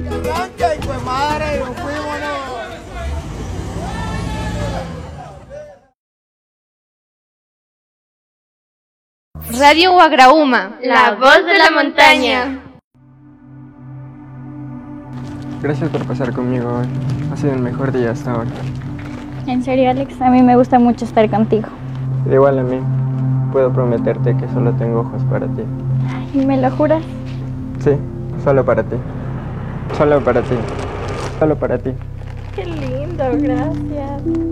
Arranca, hijo de madre, nos fuimos. Radio Guagraúma, la voz de la montaña. Gracias por pasar conmigo hoy. Ha sido el mejor día hasta ahora. En serio, Alex, a mí me gusta mucho estar contigo. Igual a mí. Puedo prometerte que solo tengo ojos para ti. ¿Y me lo juras? Sí, solo para ti. Solo para ti. Solo para ti. Qué lindo, gracias.